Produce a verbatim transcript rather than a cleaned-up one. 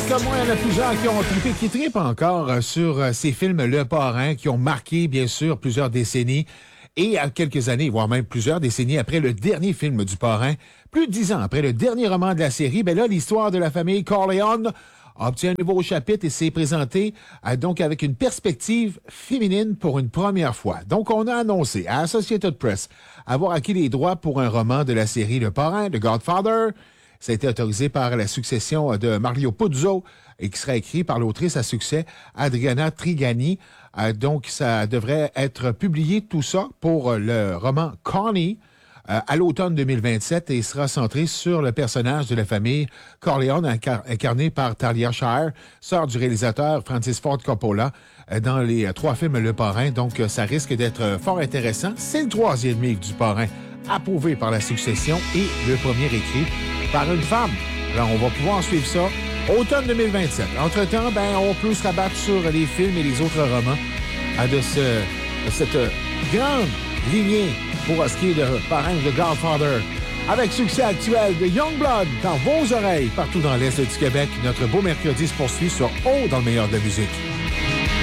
comme moi, il y en a plusieurs qui ont trippé, qui trippent encore sur ces films Le Parrain, qui ont marqué, bien sûr, plusieurs décennies. Et à quelques années, voire même plusieurs décennies après le dernier film du Parrain, plus de dix ans après le dernier roman de la série, ben là, l'histoire de la famille Corleone obtient un nouveau chapitre et s'est présenté euh, donc avec une perspective féminine pour une première fois. Donc, on a annoncé à Associated Press avoir acquis les droits pour un roman de la série Le Parrain, The Godfather. Ça a été autorisé par la succession de Mario Puzo et qui sera écrit par l'autrice à succès Adriana Trigani. Euh, donc, ça devrait être publié, tout ça, pour le roman Connie euh, à l'automne deux mille vingt-sept et sera centré sur le personnage de la famille Corleone incar- incarné par Talia Shire, sœur du réalisateur Francis Ford Coppola, euh, dans les euh, trois films Le Parrain. Donc, euh, ça risque d'être euh, fort intéressant. C'est le troisième livre du Parrain, approuvé par la succession et le premier écrit par une femme. Alors, on va pouvoir suivre ça automne deux mille vingt-sept. Entre-temps, ben, on peut se rabattre sur les films et les autres romans hein, de, ce, de cette grande lignée pour ce qui est de Parrain de Godfather. Avec succès actuel de Youngblood dans vos oreilles, partout dans l'Est du Québec, notre beau mercredi se poursuit sur Haut dans le meilleur de la musique.